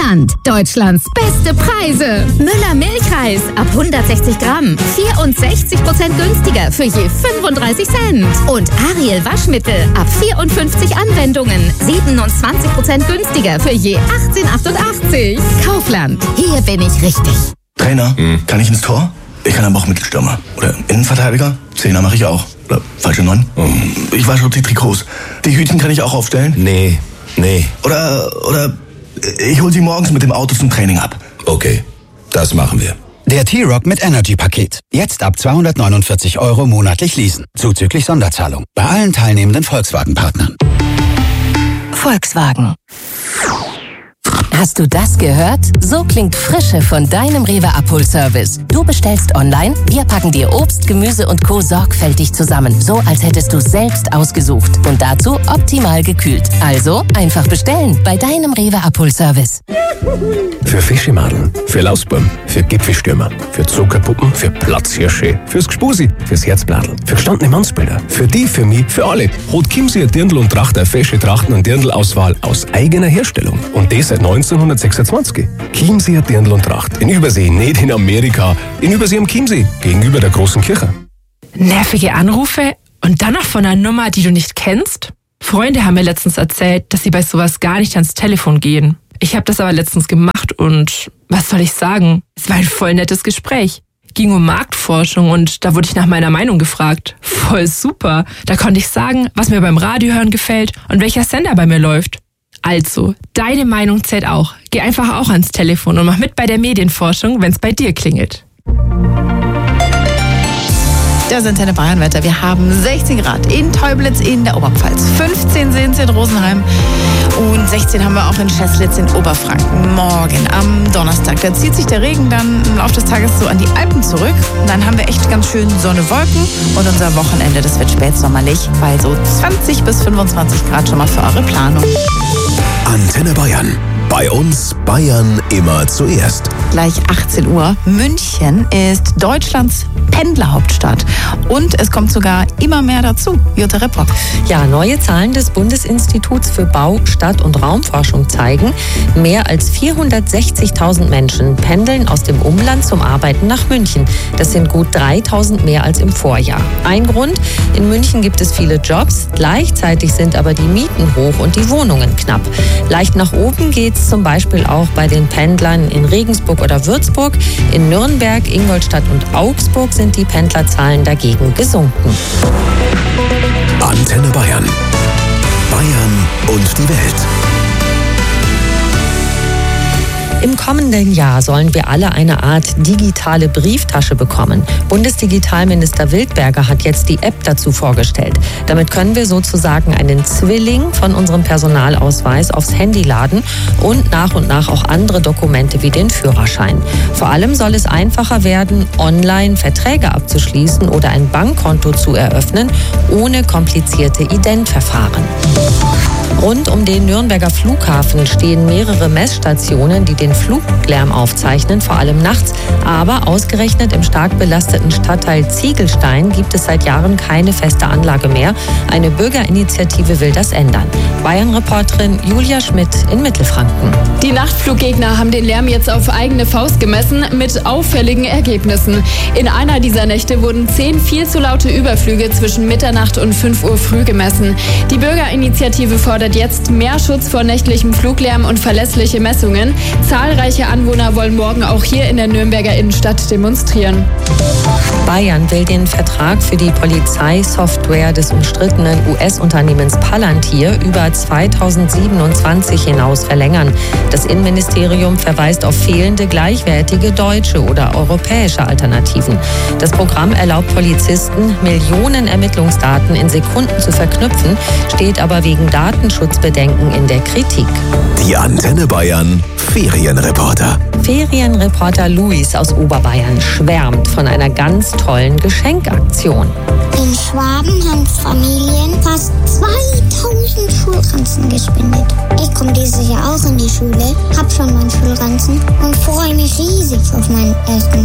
Kaufland. Deutschlands beste Preise. Müller Milchreis ab 160 Gramm. 64% günstiger für je 35 Cent. Und Ariel Waschmittel ab 54 Anwendungen. 27% günstiger für je 18,88. Kaufland. Hier bin ich richtig. Trainer, kann ich ins Tor? Ich kann aber auch Mittelstürmer. Oder Innenverteidiger? Zehner mache ich auch. Oder falsche 9. Ich wasche die Trikots. Die Hütchen kann ich auch aufstellen? Nee. Oder ich hole sie morgens mit dem Auto zum Training ab. Okay, das machen wir. Der T-Rock mit Energy-Paket. Jetzt ab 249 € monatlich leasen. Zuzüglich Sonderzahlung. Bei allen teilnehmenden Volkswagen-Partnern. Volkswagen. Hast du das gehört? So klingt Frische von deinem Rewe Abholservice. Du bestellst online, wir packen dir Obst, Gemüse und Co. sorgfältig zusammen. So, als hättest du selbst ausgesucht. Und dazu optimal gekühlt. Also, einfach bestellen bei deinem Rewe Abholservice. Für Fischemadeln, für Lausbäume, für Gipfelstürmer, für Zuckerpuppen, für Platzhirsche, fürs Gspusi, fürs Herzbladel, für gestandene Mannsbilder, für die, für mich, für alle. Hat Chiemsee ein Dirndl und Tracht eine fesche Trachten- und Dirndl-Auswahl aus eigener Herstellung. Und das seit 1926. Chiemsee ein Dirndl und Tracht. In Übersee, nicht in Amerika. In Übersee am Chiemsee, gegenüber der großen Kirche. Nervige Anrufe und dann noch von einer Nummer, die du nicht kennst? Freunde haben mir letztens erzählt, dass sie bei sowas gar nicht ans Telefon gehen. Ich habe das aber letztens gemacht und was soll ich sagen? Es war ein voll nettes Gespräch. Ging um Marktforschung und da wurde ich nach meiner Meinung gefragt. Voll super. Da konnte ich sagen, was mir beim Radiohören gefällt und welcher Sender bei mir läuft. Also, deine Meinung zählt auch. Geh einfach auch ans Telefon und mach mit bei der Medienforschung, wenn's bei dir klingelt. Das Antenne Bayern-Wetter. Wir haben 16 Grad in Teublitz in der Oberpfalz. 15 sind es in Rosenheim und 16 haben wir auch in Scheßlitz in Oberfranken. Morgen am Donnerstag, da zieht sich der Regen dann im Laufe des Tages so an die Alpen zurück. Und dann haben wir echt ganz schön Sonne, Wolken und unser Wochenende, das wird spätsommerlich, bei so 20 bis 25 Grad schon mal für eure Planung. Antenne Bayern. Bei uns Bayern immer zuerst. Gleich 18 Uhr. München ist Deutschlands Pendlerhauptstadt. Und es kommt sogar immer mehr dazu. Jutta Reppock. Ja, neue Zahlen des Bundesinstituts für Bau-, Stadt- und Raumforschung zeigen, mehr als 460.000 Menschen pendeln aus dem Umland zum Arbeiten nach München. Das sind gut 3.000 mehr als im Vorjahr. Ein Grund, in München gibt es viele Jobs, gleichzeitig sind aber die Mieten hoch und die Wohnungen knapp. Leicht nach oben geht es zum Beispiel auch bei den Pendlern in Regensburg oder Würzburg. In Nürnberg, Ingolstadt und Augsburg sind die Pendlerzahlen dagegen gesunken. Antenne Bayern. Bayern und die Welt. Im kommenden Jahr sollen wir alle eine Art digitale Brieftasche bekommen. Bundesdigitalminister Wildberger hat jetzt die App dazu vorgestellt. Damit können wir sozusagen einen Zwilling von unserem Personalausweis aufs Handy laden und nach auch andere Dokumente wie den Führerschein. Vor allem soll es einfacher werden, online Verträge abzuschließen oder ein Bankkonto zu eröffnen, ohne komplizierte Identverfahren. Rund um den Nürnberger Flughafen stehen mehrere Messstationen, die den Fluglärm aufzeichnen, vor allem nachts. Aber ausgerechnet im stark belasteten Stadtteil Ziegelstein gibt es seit Jahren keine feste Anlage mehr. Eine Bürgerinitiative will das ändern. Bayern-Reporterin Julia Schmidt in Mittelfranken. Die Nachtfluggegner haben den Lärm jetzt auf eigene Faust gemessen mit auffälligen Ergebnissen. In einer dieser Nächte wurden 10 viel zu laute Überflüge zwischen Mitternacht und 5 Uhr früh gemessen. Die Bürgerinitiative fordert jetzt mehr Schutz vor nächtlichem Fluglärm und verlässliche Messungen. Zahlreiche Anwohner wollen morgen auch hier in der Nürnberger Innenstadt demonstrieren. Bayern will den Vertrag für die Polizeisoftware des umstrittenen US-Unternehmens Palantir über 2027 hinaus verlängern. Das Innenministerium verweist auf fehlende gleichwertige deutsche oder europäische Alternativen. Das Programm erlaubt Polizisten, Millionen Ermittlungsdaten in Sekunden zu verknüpfen, steht aber wegen Datenschutzbedenken in der Kritik. Die Antenne Bayern Ferienreporter. Ferienreporter Luis aus Oberbayern schwärmt von einer ganz tollen Geschenkaktion. In Schwaben haben Familien fast 2000 Schulranzen gespendet. Ich komme dieses Jahr auch in die Schule, hab schon meinen Schulranzen und freue mich riesig auf meinen ersten